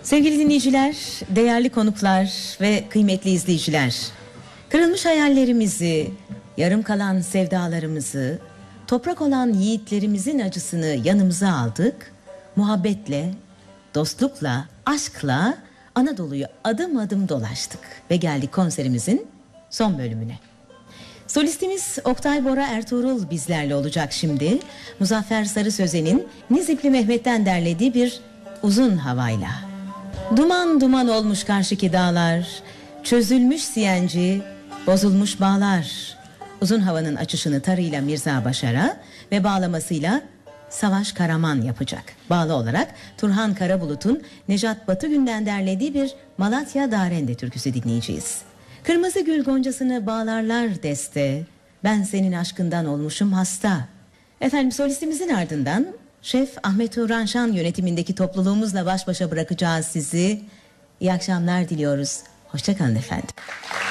Sevgili dinleyiciler, değerli konuklar ve kıymetli izleyiciler, kırılmış hayallerimizi, yarım kalan sevdalarımızı, toprak olan yiğitlerimizin acısını yanımıza aldık. Muhabbetle, dostlukla, aşkla Anadolu'yu adım adım dolaştık ve geldik konserimizin son bölümüne. Solistimiz Oktay Bora Ertuğrul bizlerle olacak şimdi. Muzaffer Sarı Sözen'in Nizipli Mehmet'ten derlediği bir uzun havayla. Duman duman olmuş karşıki dağlar, çözülmüş siyenci, bozulmuş bağlar. Uzun havanın açışını tarıyla Mirza Başar'a ve bağlamasıyla Savaş Karaman yapacak. Bağlı olarak Turhan Karabulut'un Necat Batıgün'den derlediği bir Malatya Darende türküsü dinleyeceğiz. Kırmızı gül goncasını bağlarlar deste, ben senin aşkından olmuşum hasta. Efendim, solistimizin ardından Şef Ahmet Turan Şan yönetimindeki topluluğumuzla baş başa bırakacağız sizi. İyi akşamlar diliyoruz. Hoşça kalın efendim.